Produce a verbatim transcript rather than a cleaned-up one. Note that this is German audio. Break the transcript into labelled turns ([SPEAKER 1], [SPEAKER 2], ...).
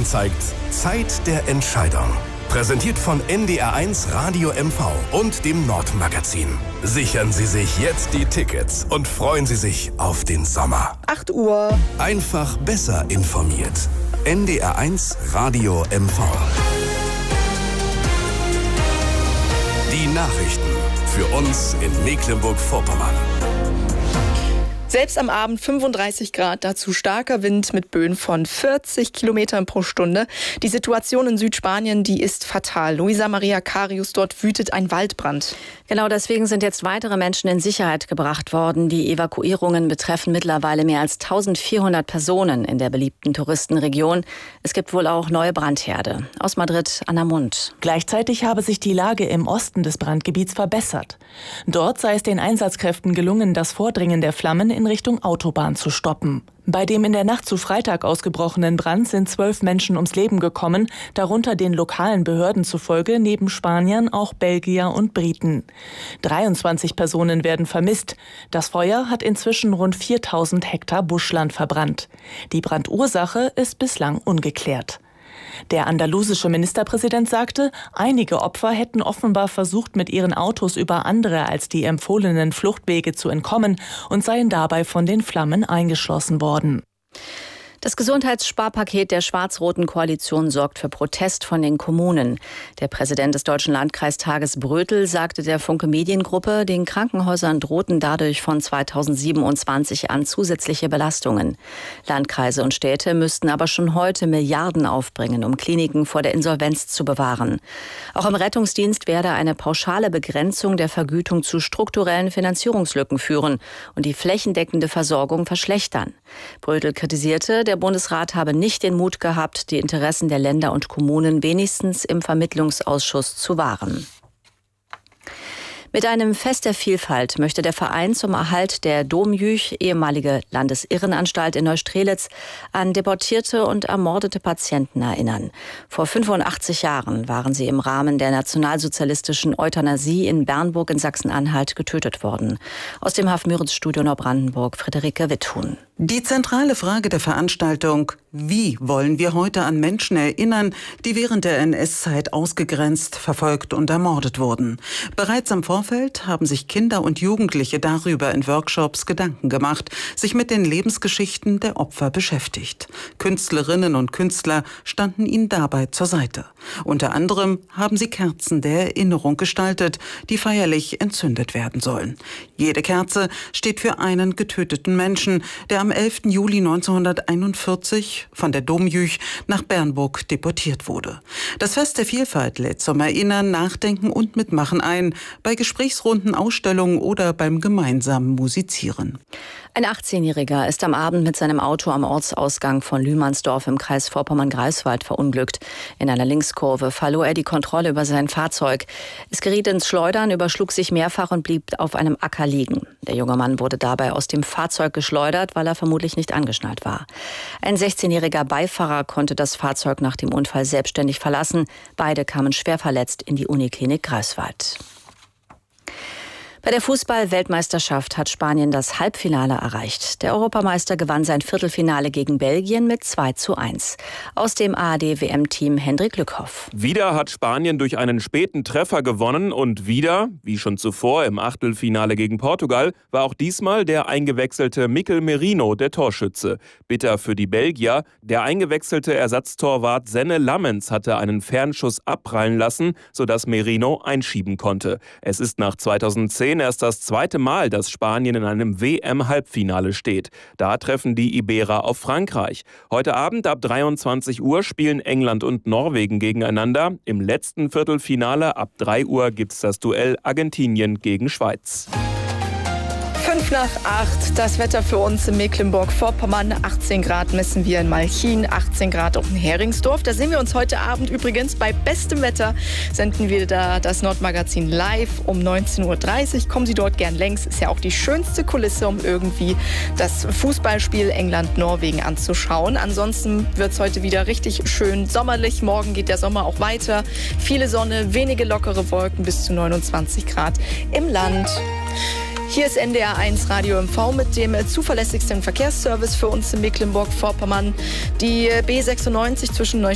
[SPEAKER 1] zeigt Zeit der Entscheidung. Präsentiert von N D R eins Radio M V und dem Nordmagazin. Sichern Sie sich jetzt die Tickets und freuen Sie sich auf den Sommer.
[SPEAKER 2] acht Uhr.
[SPEAKER 1] Einfach besser informiert. N D R eins Radio M V. Die Nachrichten für uns in Mecklenburg-Vorpommern.
[SPEAKER 2] Selbst am Abend fünfunddreißig Grad, dazu starker Wind mit Böen von vierzig Kilometern pro Stunde. Die Situation in Südspanien, die ist fatal. Luisa Maria Carius, dort wütet ein Waldbrand.
[SPEAKER 3] Genau deswegen sind jetzt weitere Menschen in Sicherheit gebracht worden. Die Evakuierungen betreffen mittlerweile mehr als eintausendvierhundert Personen in der beliebten Touristenregion. Es gibt wohl auch neue Brandherde. Aus Madrid, Anna Mund.
[SPEAKER 4] Gleichzeitig habe sich die Lage im Osten des Brandgebiets verbessert. Dort sei es den Einsatzkräften gelungen, das Vordringen der Flammen in Richtung Autobahn zu stoppen. Bei dem in der Nacht zu Freitag ausgebrochenen Brand sind zwölf Menschen ums Leben gekommen, darunter den lokalen Behörden zufolge neben Spaniern auch Belgier und Briten. dreiundzwanzig Personen werden vermisst. Das Feuer hat inzwischen rund viertausend Hektar Buschland verbrannt. Die Brandursache ist bislang ungeklärt. Der andalusische Ministerpräsident sagte, einige Opfer hätten offenbar versucht, mit ihren Autos über andere als die empfohlenen Fluchtwege zu entkommen und seien dabei von den Flammen eingeschlossen worden.
[SPEAKER 3] Das Gesundheitssparpaket der schwarz-roten Koalition sorgt für Protest von den Kommunen. Der Präsident des Deutschen Landkreistages Brötel sagte der Funke Mediengruppe, den Krankenhäusern drohten dadurch von zweitausendsiebenundzwanzig an zusätzliche Belastungen. Landkreise und Städte müssten aber schon heute Milliarden aufbringen, um Kliniken vor der Insolvenz zu bewahren. Auch im Rettungsdienst werde eine pauschale Begrenzung der Vergütung zu strukturellen Finanzierungslücken führen und die flächendeckende Versorgung verschlechtern. Brötel kritisierte, der Bundesrat habe nicht den Mut gehabt, die Interessen der Länder und Kommunen wenigstens im Vermittlungsausschuss zu wahren. Mit einem Fest der Vielfalt möchte der Verein zum Erhalt der Domjüch, ehemalige Landesirrenanstalt in Neustrelitz, an deportierte und ermordete Patienten erinnern. Vor fünfundachtzig Jahren waren sie im Rahmen der nationalsozialistischen Euthanasie in Bernburg in Sachsen-Anhalt getötet worden. Aus dem Haf-Müritz-Studio Neubrandenburg, Friederike Witthun.
[SPEAKER 5] Die zentrale Frage der Veranstaltung: Wie wollen wir heute an Menschen erinnern, die während der N S-Zeit ausgegrenzt, verfolgt und ermordet wurden? Bereits im Vorfeld haben sich Kinder und Jugendliche darüber in Workshops Gedanken gemacht, sich mit den Lebensgeschichten der Opfer beschäftigt. Künstlerinnen und Künstler standen ihnen dabei zur Seite. Unter anderem haben sie Kerzen der Erinnerung gestaltet, die feierlich entzündet werden sollen. Jede Kerze steht für einen getöteten Menschen, der am elften Juli neunzehnhunderteinundvierzig von der Domjüch nach Bernburg deportiert wurde. Das Fest der Vielfalt lädt zum Erinnern, Nachdenken und Mitmachen ein, bei Gesprächsrunden, Ausstellungen oder beim gemeinsamen Musizieren.
[SPEAKER 3] Ein achtzehnjähriger ist am Abend mit seinem Auto am Ortsausgang von Lühmannsdorf im Kreis Vorpommern-Greifswald verunglückt. In einer Linkskurve verlor er die Kontrolle über sein Fahrzeug. Es geriet ins Schleudern, überschlug sich mehrfach und blieb auf einem Acker liegen. Der junge Mann wurde dabei aus dem Fahrzeug geschleudert, weil er vermutlich nicht angeschnallt war. Ein sechzehnjähriger Beifahrer konnte das Fahrzeug nach dem Unfall selbstständig verlassen. Beide kamen schwer verletzt in die Uniklinik Greifswald. Bei der Fußball-Weltmeisterschaft hat Spanien das Halbfinale erreicht. Der Europameister gewann sein Viertelfinale gegen Belgien mit zwei zu eins. Aus dem A R D-W M-Team Hendrik Lückhoff.
[SPEAKER 6] Wieder hat Spanien durch einen späten Treffer gewonnen und wieder, wie schon zuvor im Achtelfinale gegen Portugal, war auch diesmal der eingewechselte Mikel Merino der Torschütze. Bitter für die Belgier, der eingewechselte Ersatztorwart Senne Lammens hatte einen Fernschuss abprallen lassen, sodass Merino einschieben konnte. Es ist nach zweitausendzehn erst das zweite Mal, dass Spanien in einem W M-Halbfinale steht. Da treffen die Iberer auf Frankreich. Heute Abend ab dreiundzwanzig Uhr spielen England und Norwegen gegeneinander. Im letzten Viertelfinale ab drei Uhr gibt's das Duell Argentinien gegen Schweiz.
[SPEAKER 2] Fünf nach acht, das Wetter für uns in Mecklenburg-Vorpommern. achtzehn Grad messen wir in Malchin, achtzehn Grad auch in Heringsdorf. Da sehen wir uns heute Abend übrigens bei bestem Wetter. Senden wir da das Nordmagazin live um neunzehn Uhr dreißig. Kommen Sie dort gern längs. Ist ja auch die schönste Kulisse, um irgendwie das Fußballspiel England-Norwegen anzuschauen. Ansonsten wird es heute wieder richtig schön sommerlich. Morgen geht der Sommer auch weiter. Viele Sonne, wenige lockere Wolken, bis zu neunundzwanzig Grad im Land. Hier ist N D R eins Radio M V mit dem zuverlässigsten Verkehrsservice für uns in Mecklenburg-Vorpommern. Die B sechsundneunzig zwischen Neustadt